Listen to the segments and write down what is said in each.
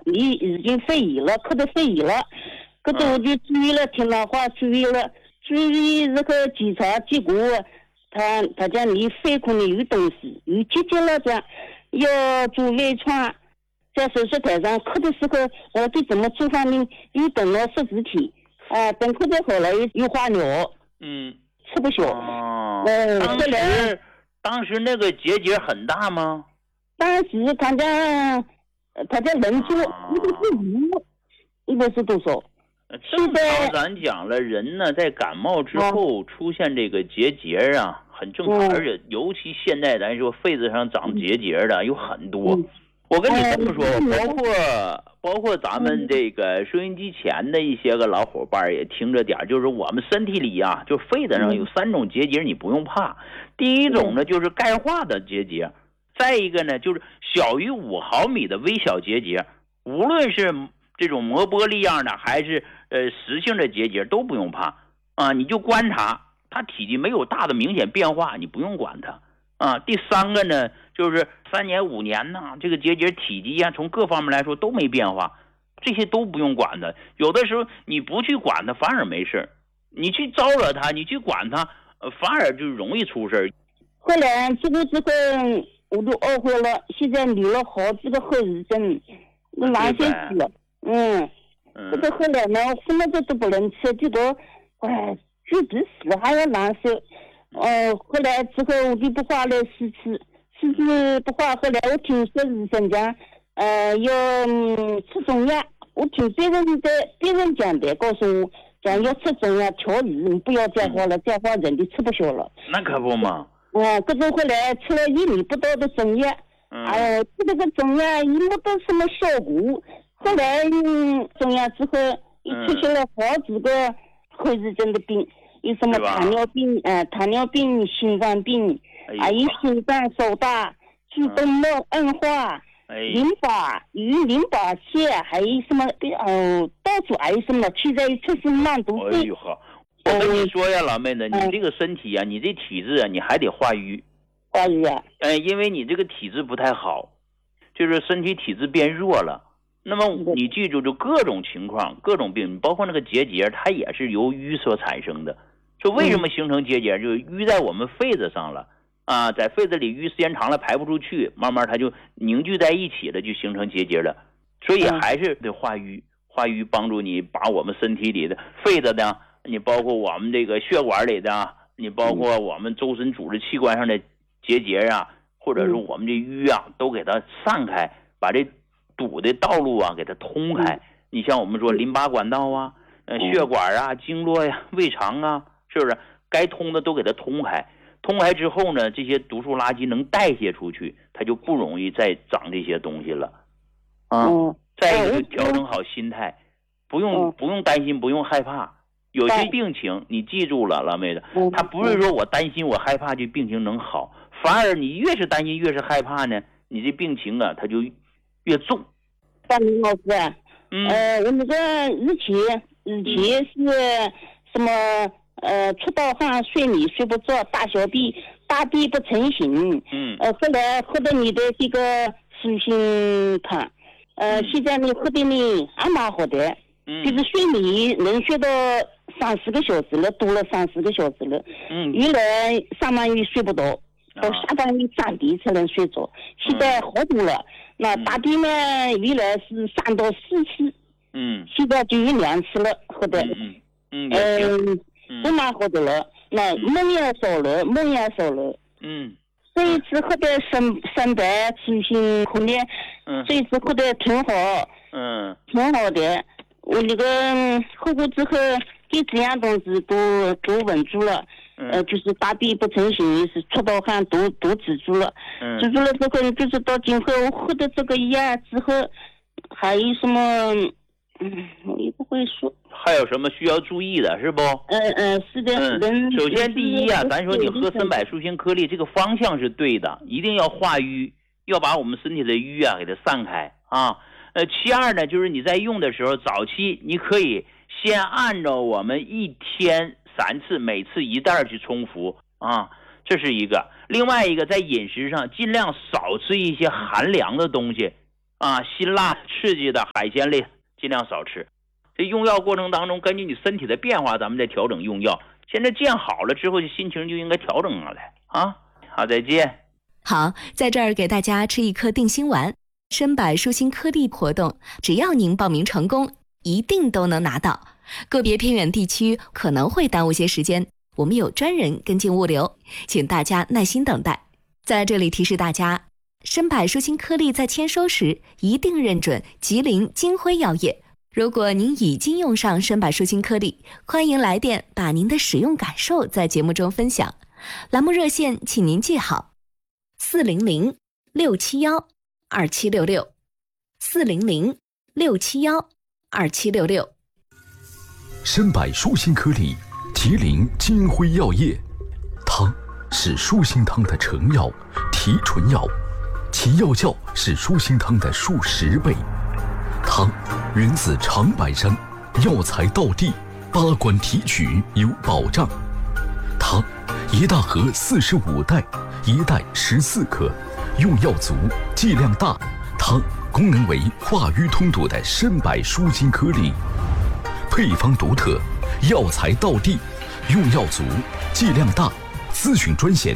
你已经肺炎了，咳得肺炎了，可是我就注意了，听了话注意了，注意这个检查结果，他讲你肺孔里有东西，有结节了，讲要做微创，在手术台上咳的时候，我就怎么做方面又等了14天，等咳的好了又化疗，吃不消。 当时那个结节很大吗？ 当时他讲人说一个是多少？ 正常咱讲了，人呢在感冒之后出现这个结节啊，很正常，而且尤其现在咱说肺子上长结节的有很多。我跟你这么说，包括咱们这个收音机前的一些个老伙伴也听着点，就是我们身体里啊，就肺子上有3种结节，你不用怕。第一种呢就是钙化的结节，再一个呢就是小于5毫米的微小结节，无论是这种磨玻璃样的还是实性的结节都不用怕啊，你就观察它体积没有大的明显变化，你不用管它啊。第三个呢就是3年5年呢，这个结节体积啊从各方面来说都没变化，这些都不用管它。有的时候你不去管它反而没事，你去招惹它，你去管它反而就容易出事。 后来这个我都懊悔了，现在留了好几个后遗症，哪些死了？这个后来呢，什么都不能吃，这个就比死还要难受。后来之后我就不化了4次不化。后来我听说医生讲，要吃中药。我听别人讲的，告诉我讲要吃中药调理，你不要再化了，再化人就吃不消了。 那可不嘛。 可是后来吃了1年不到的中药，吃这个中药也没得什么效果。后来中药之后，出现了好几个后遗症的病，有什么糖尿病、心脏病，还有心脏受大、主动脉硬化、淋巴腺，还有什么到处还有什么，现在出现蛮多病。 我跟你说呀，老妹子，你这个身体啊，你这体质啊，你还得化瘀。 化瘀啊？ 因为你这个体质不太好，就是身体体质变弱了。那么你记住，就各种情况、各种病，包括那个结节，它也是由瘀所产生的。说为什么形成结节？就是淤在我们肺子上了啊，在肺子里淤时间长了排不出去，慢慢它就凝聚在一起了，就形成结节了。所以还是得化瘀，化瘀帮助你把我们身体里的肺子的，你包括我们这个血管里的，你包括我们周身组织器官上的结节啊，或者是我们这瘀啊，都给它散开，把这堵的道路啊给它通开。你像我们说淋巴管道啊、血管啊、经络呀、胃肠啊，是不是该通的都给它通开？通开之后呢，这些毒素垃圾能代谢出去，它就不容易再长这些东西了啊。再一个就调整好心态，不用担心，不用害怕。有些病情你记住了，老妹子，他不是说我担心我害怕这病情能好，反而你越是担心越是害怕呢，你这病情啊它就越重。 大明老师啊，我那个以前是什么出到汗、睡眠睡不着、大便不成形，后来喝的你的这个舒心汤，现在你喝的呢还蛮好的，就是睡眠能睡到3-4个小时了，多了3-4个小时了。原来上半夜睡不着，到下半夜3点才能睡着，现在好多了。那大便呢，原来是3到4次，现在就有2次了，喝的。都蛮好的了。那梦也少了。这一次喝的生白舒心空的，这一次喝的挺好，挺好的。我那个喝过之后，给这样东西都稳住了。就是大便不成形，是出到汗都止住了。止住了之后，不知道今后我喝的这个药之后还有什么，我也不会说。 还有什么需要注意的，是不？ 是的。 首先第一啊，咱说你喝参柏舒心颗粒，这个方向是对的，一定要化瘀，要把我们身体的瘀啊给它散开啊。其二呢，就是你在用的时候，早期你可以先按照我们1天3次，每次1袋去冲服啊，这是一个。另外一个，在饮食上尽量少吃一些寒凉的东西辛辣刺激的海鲜类尽量少吃。这用药过程当中，根据你身体的变化，咱们再调整用药。现在见好了之后，心情就应该调整下来啊。好，再见。 好，在这儿给大家吃一颗定心丸，参柏舒心颗粒活动，只要您报名成功，一定都能拿到。个别偏远地区可能会耽误些时间，我们有专人跟进物流，请大家耐心等待。在这里提示大家，参柏舒心颗粒在签收时一定认准吉林金辉药业。如果您已经用上参柏舒心颗粒，欢迎来电把您的使用感受在节目中分享。栏目热线请您记好：400-671-2766，400-671-2766。 参柏舒心颗粒，吉林金辉药业。汤是舒心汤的成药、提纯药，其药效是舒心汤的数10倍。汤源自长白山，药材到地，拔管提取有保障。汤一大盒45袋，一袋14克，用药足，剂量大。汤功能为化瘀通堵的参柏舒心颗粒，配方独特，药材到地，用药足，剂量大。咨询专线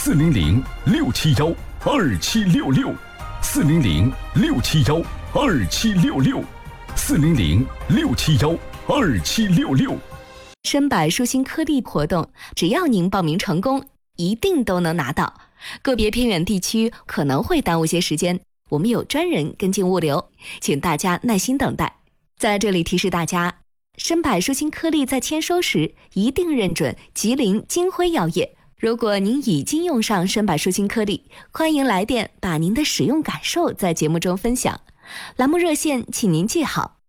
：400-671-2766，400-671-2766，400-671-2766。 参柏舒心颗粒活动，只要您报名成功，一定都能拿到。个别偏远地区可能会耽误些时间，我们有专人跟进物流，请大家耐心等待。在这里提示大家，参柏舒心颗粒在签收时一定认准吉林金辉药业。如果您已经用上参柏舒心颗粒，欢迎来电把您的使用感受在节目中分享。栏目热线请您记好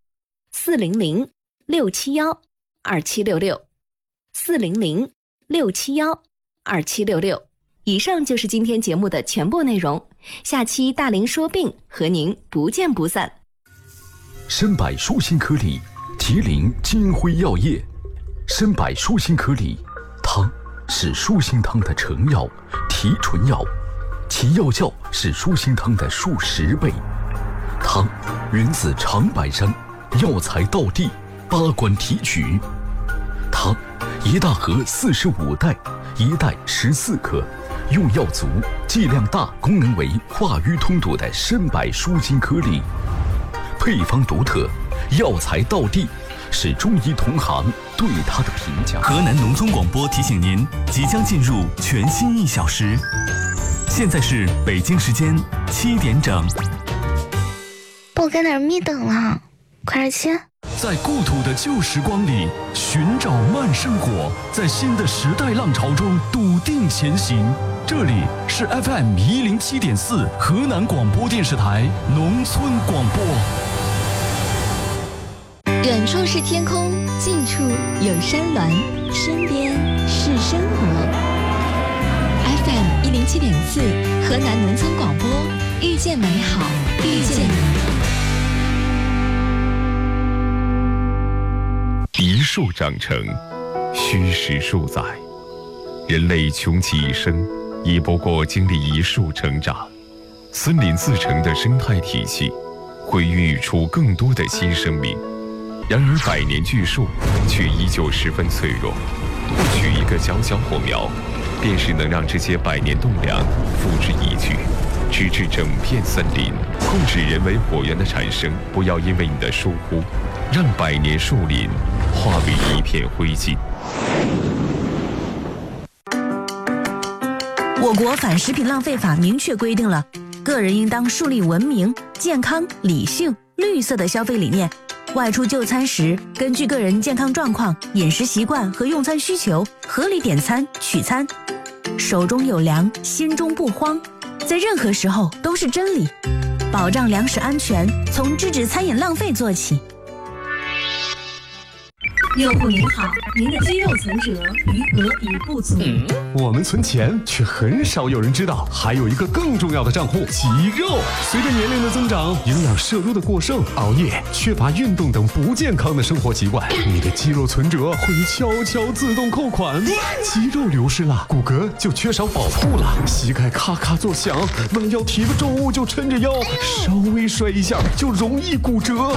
：400-671-2766，400-671-2766。以上就是今天节目的全部内容，下期大龄说病和您不见不散。 参柏舒心颗粒，吉林金辉药业。参柏舒心颗粒，汤是舒心汤的成药、提纯药，其药效是舒心汤的数10倍。汤源自长白山，药材到地，拔管提取。汤一大盒45袋，一袋14克，用药足，剂量大，功能为化瘀通堵的参柏舒心颗粒，配方独特，药材到地，是中医同行对它的评价。 河南农村广播提醒您，即将进入全新1小时，现在是北京时间7点整。 不该哪儿密等了，快点切。 在故土的旧时光里寻找慢生活，在新的时代浪潮中笃定前行。这里是 FM107.4 河南广播电视台农村广播。 远处是天空，近处有山峦，身边是生活。FM107.4 河南农村广播，遇见美好，遇见你。 一树长成，虚实数载。人类穷其一生，亦不过经历一树成长。森林自成的生态体系，会孕育出更多的新生命。然而百年巨树却依旧十分脆弱，取一个小小火苗，便是能让这些百年栋梁付之一炬，直至整片森林。控制人为火源的产生，不要因为你的疏忽，让百年树林化为一片灰烬。 我国反食品浪费法明确规定了，个人应当树立文明、健康、理性、绿色的消费理念。外出就餐时，根据个人健康状况、饮食习惯和用餐需求，合理点餐取餐。手中有粮，心中不慌，在任何时候都是真理。保障粮食安全，从制止餐饮浪费做起。 用户您好，您的肌肉存折余额已不足。 我们存钱，却很少有人知道，还有一个更重要的账户——肌肉。随着年龄的增长，营养摄入的过剩、熬夜、缺乏运动等不健康的生活习惯，你的肌肉存折会悄悄自动扣款。肌肉流失了，骨骼就缺少保护了，膝盖咔咔作响，弯腰提个重物就抻着腰，稍微摔一下就容易骨折。